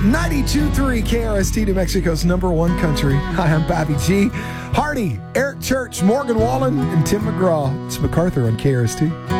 92.3 KRST, New Mexico's #1 country. Hi, I'm Bobby G. Hardy, Eric Church, Morgan Wallen, and Tim McGraw. It's MacArthur on KRST.